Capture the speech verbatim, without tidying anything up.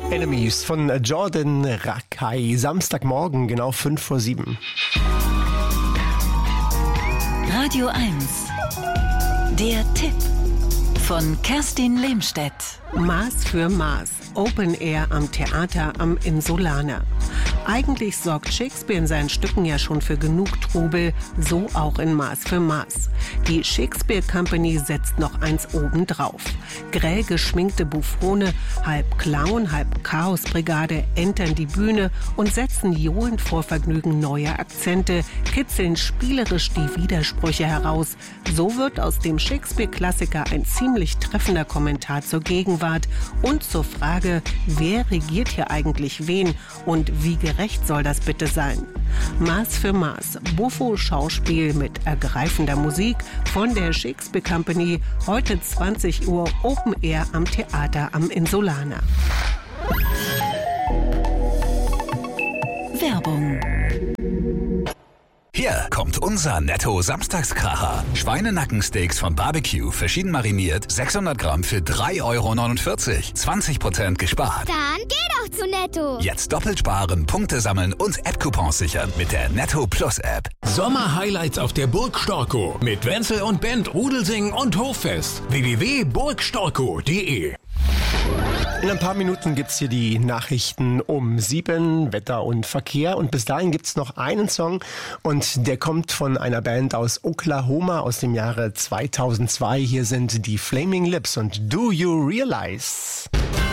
Enemies von Jordan Rakei. Samstagmorgen, genau fünf vor sieben. Radio eins. Der Tipp von Kerstin Lehmstedt. Maß für Maß. Open Air am Theater am Insulaner. Eigentlich sorgt Shakespeare in seinen Stücken ja schon für genug Trubel, so auch in Maß für Maß. Die Shakespeare Company setzt noch eins obendrauf. Grell geschminkte Buffone, halb Clown, halb Chaosbrigade entern die Bühne und setzen johlend vor Vergnügen neue Akzente, kitzeln spielerisch die Widersprüche heraus. So wird aus dem Shakespeare-Klassiker ein ziemlich treffender Kommentar zur Gegenwart und zur Frage, wer regiert hier eigentlich wen und wie gerecht soll das bitte sein? Maß für Maß, Buffo-Schauspiel mit ergreifender Musik von der Shakespeare Company, heute zwanzig Uhr Open Air am Theater am Insulaner. Werbung. Hier kommt unser Netto-Samstagskracher. Schweinenackensteaks von Barbecue, verschieden mariniert, sechshundert Gramm für drei Euro neunundvierzig. zwanzig Prozent gespart. Dann geh doch zu Netto. Jetzt doppelt sparen, Punkte sammeln und App-Coupons sichern mit der Netto Plus App. Sommer-Highlights auf der Burg Storkow mit Wenzel und Band, Rudelsingen und Hoffest. w w w punkt burg storkow punkt d e. In ein paar Minuten gibt's hier die Nachrichten um sieben, Wetter und Verkehr. Und bis dahin gibt's noch einen Song und der kommt von einer Band aus Oklahoma aus dem Jahre zweitausendzwei. Hier sind die Flaming Lips und Do You Realize?